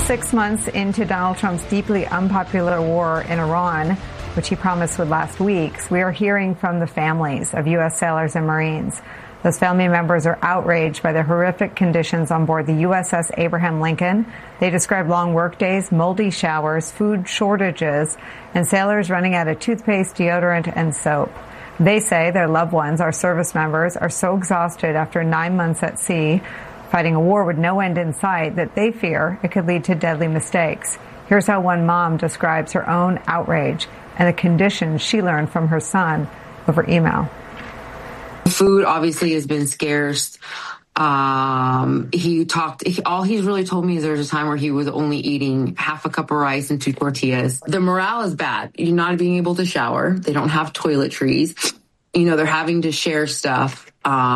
6 months into Donald Trump's deeply unpopular war in Iran, which he promised would last weeks, we are hearing from the families of U.S. sailors and Marines. Those family members are outraged by the horrific conditions on board the USS Abraham Lincoln. They describe long workdays, moldy showers, food shortages, and sailors running out of toothpaste, deodorant, and soap. They say their loved ones, our service members, are so exhausted after 9 months at sea, fighting a war with no end in sight, that they fear it could lead to deadly mistakes. Here's how one mom describes her own outrage and the conditions she learned from her son over email. Food obviously has been scarce. All he's really told me is there's a time where he was only eating half a cup of rice and 2 tortillas. The morale is bad. You're not being able to shower. They don't have toiletries. They're having to share stuff.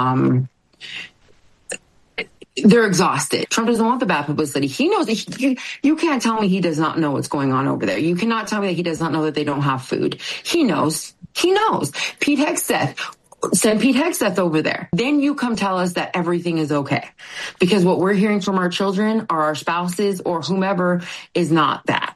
They're exhausted. Trump doesn't want the bad publicity. He knows that you can't tell me he does not know what's going on over there. You cannot tell me that he does not know that they don't have food. He knows. He knows. Pete Hegseth. Send Pete Hegseth over there. Then you come tell us that everything is okay. Because what we're hearing from our children or our spouses or whomever is not that.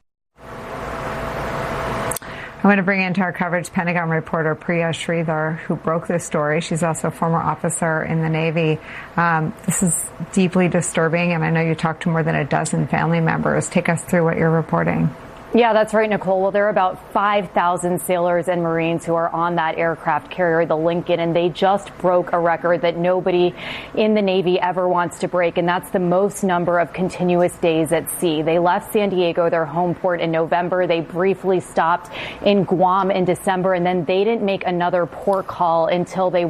I want to bring into our coverage Pentagon reporter Priya Sridhar, who broke this story. She's also a former officer in the Navy. This is deeply disturbing, and I know you talked to more than a dozen family members. Take us through what you're reporting. Yeah, that's right, Nicole. Well, there are about 5,000 sailors and Marines who are on that aircraft carrier, the Lincoln, and they just broke a record that nobody in the Navy ever wants to break, and that's the most number of continuous days at sea. They left San Diego, their home port, in November. They briefly stopped in Guam in December, and then they didn't make another port call until they